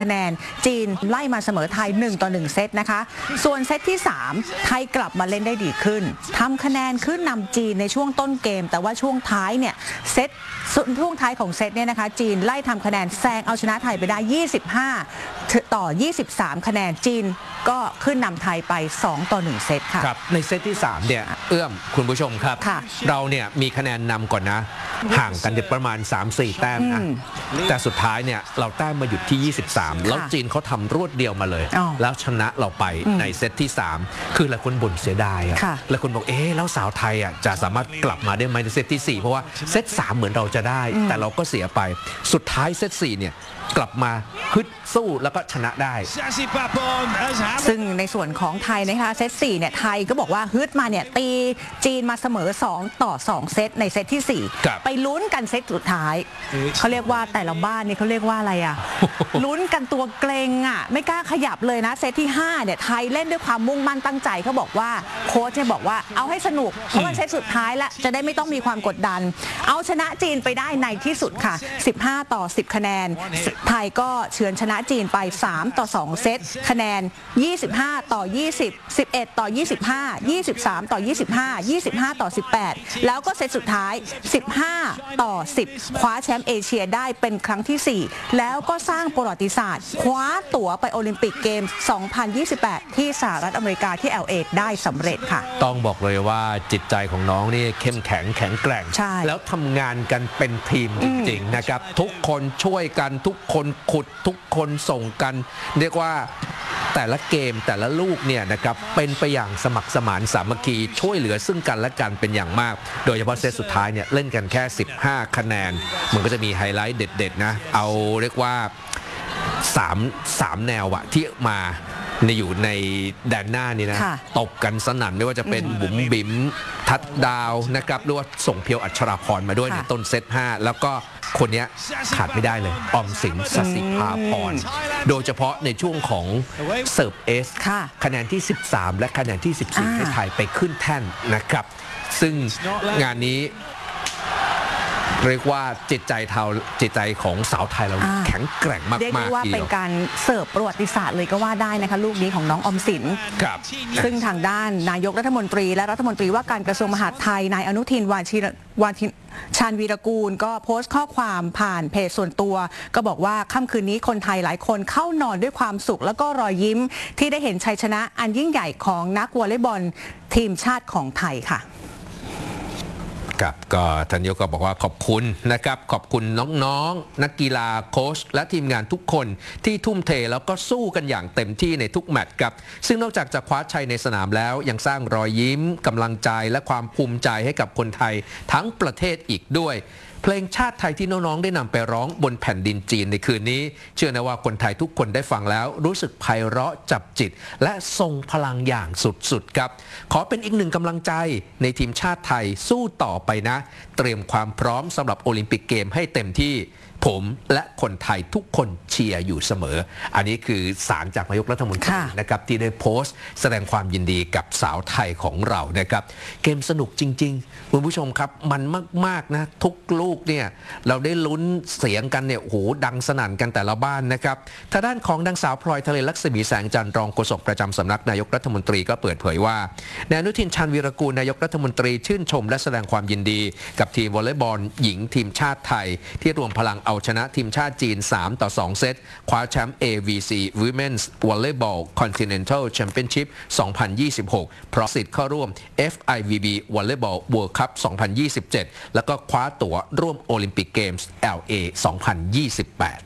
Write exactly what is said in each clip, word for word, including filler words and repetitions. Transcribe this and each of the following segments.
คะแนนจีนไล่มาเสมอไทยหนึ่งต่อหนึ่งเซตนะคะส่วนเซตที่สามไทยกลับมาเล่นได้ดีขึ้นทำคะแนนขึ้นนำจีนในช่วงต้นเกมแต่ว่าช่วงท้ายเนี่ยเซตช่วงท้ายของเซตเนี่ยนะคะจีนไล่ทำคะแนนแซงเอาชนะไทยไปได้ยี่สิบห้าต่อยี่สิบสามคะแนนจีนก็ขึ้นนำไทยไปสองต่อหนึ่งเซตค่ะครับในเซตที่สามเนี่ยเอื้อมคุณผู้ชมครับเราเนี่ยมีคะแนนนำก่อนนะห่างกันประมาณ สามสี่ แต้มนะแต่สุดท้ายเนี่ยเราแต้มมาหยุดที่ยี่สิบสามแล้วจีนเขาทำรวดเดียวมาเลยแล้วชนะเราไปในเซตที่สามคือหลายคนบ่นเสียดายอ่ะหลายคนบอกเอ๊ะแล้วสาวไทยอ่ะจะสามารถกลับมาได้ไหมในเซตที่สี่เพราะว่าเซตสามเหมือนเราจะได้แต่เราก็เสียไปสุดท้ายเซตสี่เนี่ยกลับมาฮึดสู้แล้วก็ชนะได้ซึ่งในส่วนของไทยนะคะเซตสี่เนี่ยไทยก็บอกว่าฮึดมาเนี่ยตีจีนมาเสมอสองต่อสองเซตในเซตที่สี่ไปลุ้นกันเซตสุดท้ายเขาเรียกว่าแต่ละบ้านนี่เขาเรียกว่าอะไรอ่ะ ลุ้นกันตัวเกรงอ่ะไม่กล้าขยับเลยนะเซตที่ห้าเนี่ยไทยเล่นด้วยความมุ่งมั่นตั้งใจเขาบอกว่าโค้ชเนี่ยบอกว่าเอาให้สนุกเพราะว่าเซตสุดท้ายแล้วจะได้ไม่ต้องมีความกดดันเอาชนะจีนไปได้ในที่สุดค่ะสิบห้าต่อสิบคะแนนไทยก็เฉือนชนะจีนไปสามต่อสองเซตคะแนนยี่สิบห้าต่อยี่สิบ สิบเอ็ดต่อยี่สิบห้า ยี่สิบสามต่อยี่สิบห้า ยี่สิบห้าต่อสิบแปดแล้วก็เซตสุดท้ายสิบห้าต่อสิบคว้าแชมป์เอเชียได้เป็นครั้งที่สี่แล้วก็สร้างประวัติศาสตร์คว้าตั๋วไปโอลิมปิกเกมส์สองพันยี่สิบแปดที่สหรัฐอเมริกาที่ แอล เอ ได้สำเร็จค่ะต้องบอกเลยว่าจิตใจของน้องนี่เข้มแข็งแข็งแกร่งแล้วทำงานกันเป็นทีมจริงๆนะครับทุกคนช่วยกันทุกคนขุดทุกคนส่งกันเรียกว่าแต่ละเกมแต่ละลูกเนี่ยนะครับเป็นไปอย่างสมัครสมานสามัคคีช่วยเหลือซึ่งกันและกันเป็นอย่างมากโดยเฉพาะเซตสุดท้ายเนี่ยเล่นกันแค่สิบห้าคะแนนมันก็จะมีไฮไลท์เด็ดๆนะเอาเรียกว่าสาม สามแนวอะที่มาในอยู่ในแดนหน้านี่นะตบกันสนั่นไม่ว่าจะเป็นบุ๋มบิ๋มทัดดาวนะครับหรือว่าส่งเพียวอัชราพรมาด้วยในต้นเซตห้าแล้วก็คนนี้ขาดไม่ได้เลยออมสินสศิภาพรโดยเฉพาะในช่วงของเสิร์ฟเอสคะแนนที่สิบสามและคะแนนที่สิบสี่ให้ไทยไปขึ้นแท่นนะครับซึ่งงานนี้เรียกว่าจิตใจเทาจิตใจของสาวไทยเราแข็งแกร่งมากๆเรียกว่าเป็นการเสิร์ฟประวัติศาสตร์เลยก็ว่าได้นะคะลูกนี้ของน้องออมสินซึ่งทางด้านนายกรัฐมนตรีและรัฐมนตรีว่าการกระทรวงมหาดไทยนายอนุทินวาชีวาทิชาญวีรกูลก็โพสต์ข้อความผ่านเพจส่วนตัวก็บอกว่าค่ำคืนนี้คนไทยหลายคนเข้านอนด้วยความสุขแล้วก็รอยยิ้มที่ได้เห็นชัยชนะอันยิ่งใหญ่ของนักวอลเลย์บอลทีมชาติของไทยค่ะก็ท่านนายกก็บอกว่าขอบคุณนะครับขอบคุณน้องๆ นักกีฬาโค้ชและทีมงานทุกคนที่ทุ่มเทแล้วก็สู้กันอย่างเต็มที่ในทุกแมตช์ครับซึ่งนอกจากจะคว้าชัยในสนามแล้วยังสร้างรอยยิ้มกำลังใจและความภูมิใจให้กับคนไทยทั้งประเทศอีกด้วยเพลงชาติไทยที่น้องๆได้นำไปร้องบนแผ่นดินจีนในคืนนี้เชื่อนะว่าคนไทยทุกคนได้ฟังแล้วรู้สึกไพเราะจับจิตและทรงพลังอย่างสุดๆครับขอเป็นอีกหนึ่งกำลังใจในทีมชาติไทยสู้ต่อไปนะเตรียมความพร้อมสำหรับโอลิมปิกเกมให้เต็มที่ผมและคนไทยทุกคนเชียร์อยู่เสมออันนี้คือสารจากนายกรัฐมนตรีนะครับที่ได้โพสต์แสดงความยินดีกับสาวไทยของเรานะครับเกมสนุกจริงๆคุณผู้ชมครับมันมากๆนะทุกลูกเนี่ยเราได้ลุ้นเสียงกันเนี่ยโอ้โหดังสนั่นกันแต่ละบ้านนะครับทางด้านของนางสาวพลอยทะเลลักษมีแสงจันทร์รองโฆษกประจำสำนักนายกรัฐมนตรีก็เปิดเผยว่านายอนุทินชาญวีรกูลนายกรัฐมนตรีชื่นชมและแสดงความยินดีกับทีมวอลเลย์บอลหญิงทีมชาติไทยที่รวมพลังเอาชนะทีมชาติจีนสามต่อสองเซตคว้าแชมป์ เอ วี ซี Women's Volleyball Continental Championship สองพันยี่สิบหกพร้อมสิทธิ์เข้าร่วม เอฟ ไอ วี บี Volleyball World Cup สองพันยี่สิบเจ็ดแล้วก็คว้าตั๋วร่วมโอลิมปิกเกมส์ แอล เอ สองพันยี่สิบแปด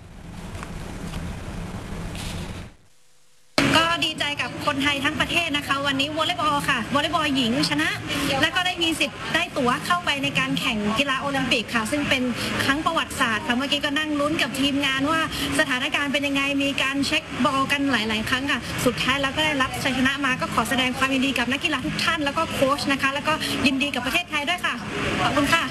ดีใจกับคนไทยทั้งประเทศนะคะวันนี้วอลเลย์บอลค่ะวอลเลย์บอลหญิงชนะและก็ได้มีสิทธิ์ได้ตั๋วเข้าไปในการแข่งกีฬาโอลิมปิกค่ะซึ่งเป็นครั้งประวัติศาสตร์ค่ะเมื่อกี้ก็นั่งลุ้นกับทีมงานว่าสถานการณ์เป็นยังไงมีการเช็คบอลกันหลายๆครั้งค่ะสุดท้ายแล้วก็ได้รับชัยชนะมาก็ขอแสดงความยินดีกับนักกีฬาทุกท่านแล้วก็โค้ชนะคะแล้วก็ยินดีกับประเทศไทยด้วยค่ะขอบคุณค่ะ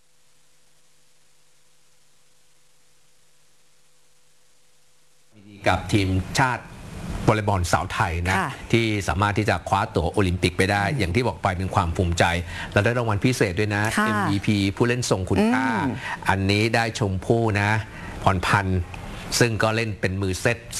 กับทีมชาติวอลเลย์บอลสาวไทยนะที่สามารถที่จะคว้าตั๋วโอลิมปิกไปได้อย่างที่บอกไปเป็นความภูมิใจและได้รางวัลพิเศษด้วยนะ เอ็ม วี พี ผู้เล่นทรงคุณค่าอันนี้ได้ชมพู่นะพรพันธ์ซึ่งก็เล่นเป็นมือเซต